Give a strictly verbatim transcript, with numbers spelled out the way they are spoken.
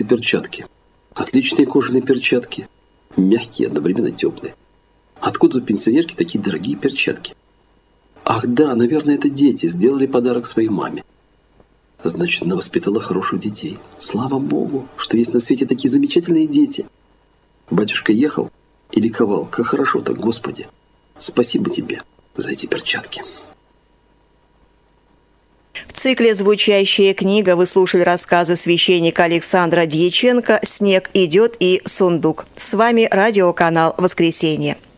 перчатки. Отличные кожаные перчатки. Мягкие, одновременно теплые. Откуда у пенсионерки такие дорогие перчатки? Ах да, наверное, это дети сделали подарок своей маме. Значит, она воспитала хороших детей. Слава Богу, что есть на свете такие замечательные дети. Батюшка ехал и ликовал. Как хорошо-то, Господи. Спасибо тебе за эти перчатки. В цикле «Звучащая книга» вы слушали рассказы священника Александра Дьяченко «Снег идет» и «Сундук». С вами радиоканал «Воскресенье».